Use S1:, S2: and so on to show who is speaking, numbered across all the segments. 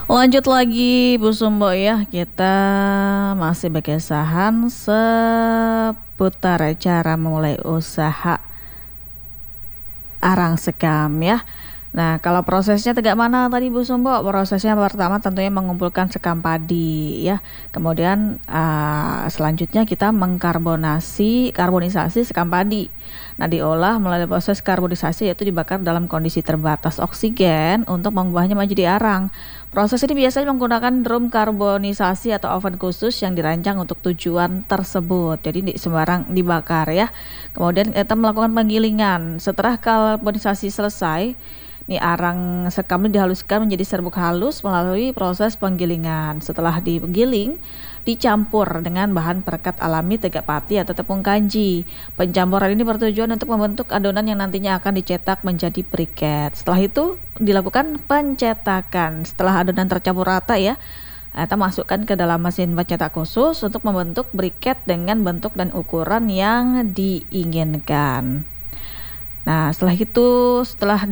S1: Lanjut lagi Bu Sumbo ya, kita masih berkesahan seputar cara memulai usaha arang sekam ya. Nah, kalau prosesnya tegak mana tadi Bu Sumbo? Prosesnya pertama tentunya mengumpulkan sekam padi ya. Kemudian selanjutnya kita karbonisasi sekam padi. Nah, diolah melalui proses karbonisasi yaitu dibakar dalam kondisi terbatas oksigen untuk mengubahnya menjadi arang. Proses ini biasanya menggunakan drum karbonisasi atau oven khusus yang dirancang untuk tujuan tersebut. Jadi sembarang dibakar ya. Kemudian kita melakukan penggilingan. Setelah karbonisasi selesai, nih arang sekam ini dihaluskan menjadi serbuk halus melalui proses penggilingan. Setelah digiling, dicampur dengan bahan perekat alami tegak pati atau tepung kanji. Pencampuran ini bertujuan untuk membentuk adonan yang nantinya akan dicetak menjadi briket. Setelah itu dilakukan pencetakan. Setelah adonan tercampur rata ya, kita masukkan ke dalam mesin pencetak khusus untuk membentuk briket dengan bentuk dan ukuran yang diinginkan. Nah, setelah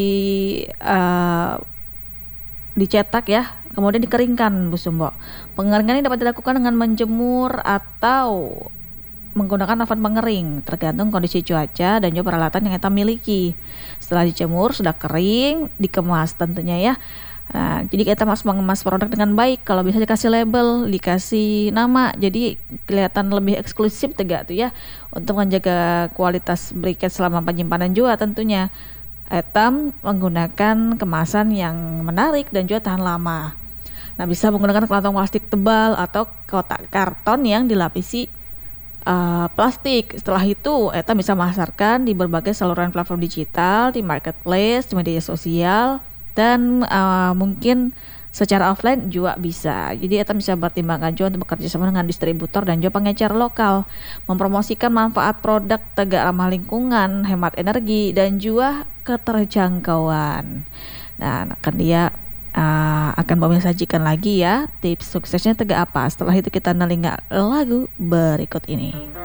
S1: dicetak ya, kemudian dikeringkan Bu Sumbo. Pengeringan ini dapat dilakukan dengan menjemur atau menggunakan oven pengering, tergantung kondisi cuaca dan juga peralatan yang kita miliki. Setelah dijemur sudah kering, dikemas tentunya ya. Nah, jadi kita harus mengemas produk dengan baik. Kalau bisa dikasih label, dikasih nama, jadi kelihatan lebih eksklusif tegak tuh ya. Untuk menjaga kualitas briket selama penyimpanan juga tentunya. Etam menggunakan kemasan yang menarik dan juga tahan lama. Nah, bisa menggunakan kantong plastik tebal atau kotak karton yang dilapisi plastik. Setelah itu, Eta bisa memasarkan di berbagai saluran platform digital, di marketplace, di media sosial, dan mungkin secara offline juga bisa. Jadi Eta bisa pertimbangkan juga untuk bekerja sama dengan distributor dan juga pengecer lokal, mempromosikan manfaat produk tegak ramah lingkungan, hemat energi, dan juga keterjangkauan. Nah, akan dia akan kami sajikan lagi ya tips suksesnya tegak apa. Setelah itu kita nelinga lagu berikut ini.